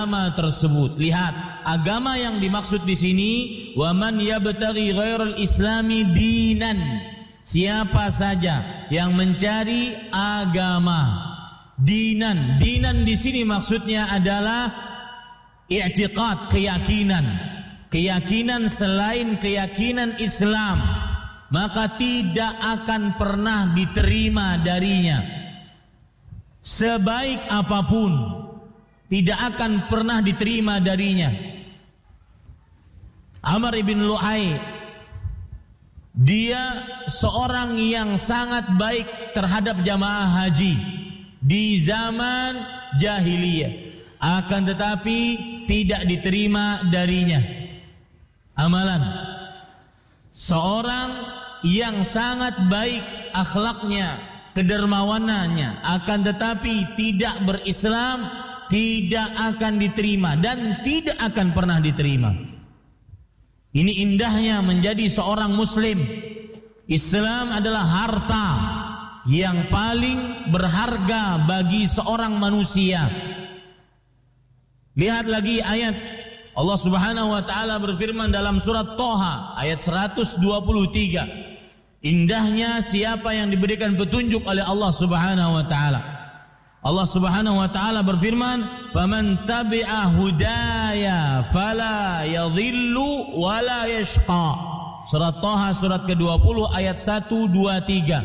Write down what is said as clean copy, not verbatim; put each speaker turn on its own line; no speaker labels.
agama tersebut. Lihat, agama yang dimaksud di sini, wa man yabtaghi ghairal islami dinan. Siapa saja yang mencari agama dinan. Dinan di sini maksudnya adalah i'tiqad, keyakinan. Keyakinan selain keyakinan Islam, maka tidak akan pernah diterima darinya. Sebaik apapun, tidak akan pernah diterima darinya. Amr ibn Lu'ay, dia seorang yang sangat baik terhadap jamaah haji di zaman jahiliyah, akan tetapi tidak diterima darinya amalan. Seorang yang sangat baik akhlaknya, kedermawanannya, akan tetapi tidak berislam, tidak akan diterima dan tidak akan pernah diterima. Ini indahnya menjadi seorang muslim. Islam adalah harta yang paling berharga bagi seorang manusia. Lihat lagi ayat Allah Subhanahu wa taala berfirman dalam surat Thaha ayat 123. Indahnya siapa yang diberikan petunjuk oleh Allah Subhanahu wa taala. Allah Subhanahu wa taala berfirman, "Faman tabi'a hudaya fala yadhillu wala yashqa." Surat Thaha surat ke-20 ayat 1, 2, 3.